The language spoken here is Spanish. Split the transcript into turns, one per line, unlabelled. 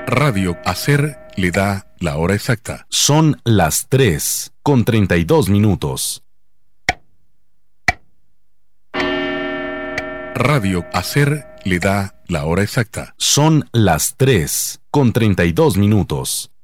Radio Hacer le da la hora exacta.
Son las 3:32.
Radio Hacer le da la hora exacta.
Son las 3:32.